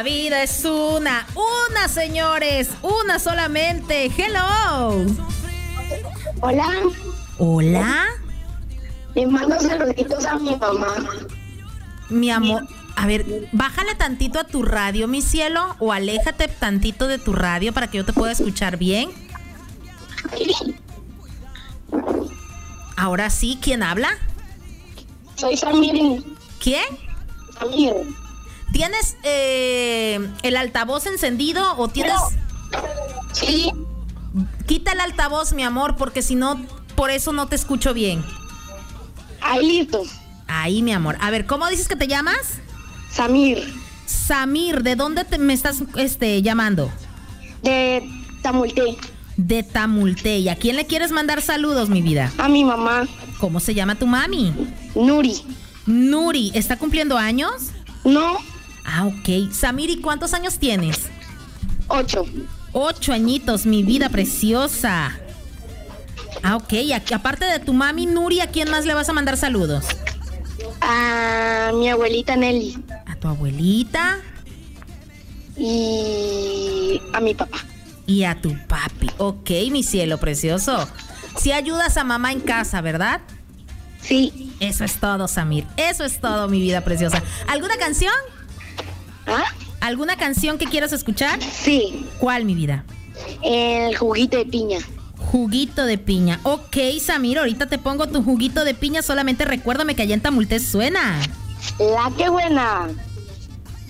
La vida es una, señores, una solamente. Hello. Hola. Hola. Le mando saluditos a mi mamá. Mi amor, a ver, bájale tantito a tu radio, mi cielo, o aléjate tantito de tu radio para que yo te pueda escuchar bien. Ahora sí, ¿quién habla? Soy Samir. ¿Quién? Samir. ¿Tienes el altavoz encendido o tienes...? Sí. Quita el altavoz, mi amor, porque si no, por eso no te escucho bien. Ahí listo. Ahí, mi amor. A ver, ¿cómo dices que te llamas? Samir. Samir, ¿de dónde me estás llamando? De Tamulté. De Tamulté. ¿Y a quién le quieres mandar saludos, mi vida? A mi mamá. ¿Cómo se llama tu mami? Nuri. Nuri, ¿está cumpliendo años? No. Ah, ok. Samir, ¿y cuántos años tienes? 8. 8 añitos, mi vida preciosa. Ah, ok. Y aparte de tu mami, Nuri, ¿a quién más le vas a mandar saludos? A mi abuelita Nelly. ¿A tu abuelita? Y a mi papá. Y a tu papi. Ok, mi cielo precioso. Si ayudas a mamá en casa, ¿verdad? Sí. Eso es todo, Samir. Eso es todo, mi vida preciosa. ¿Alguna canción? ¿Ah? ¿Alguna canción que quieras escuchar? Sí. ¿Cuál, mi vida? El juguito de piña. Juguito de piña. Ok, Samir, ahorita te pongo tu juguito de piña. Solamente recuérdame que allá en Tamultés suena. La que buena.